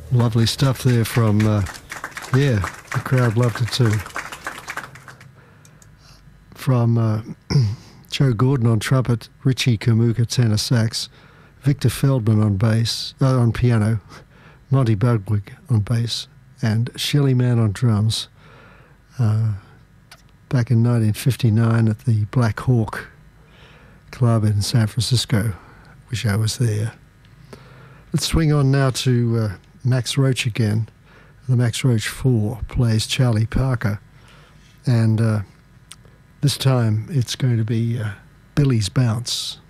Lovely stuff there from, the crowd loved it too. From Joe Gordon on trumpet, Richie Kamuka tenor sax, Victor Feldman on bass, on piano, Monty Budwig on bass, and Shelly Manne on drums. Back in 1959 at the Black Hawk Club in San Francisco. Wish I was there. Let's swing on now to Max Roach again. The Max Roach 4 plays Charlie Parker, and this time it's going to be Billy's Bounce.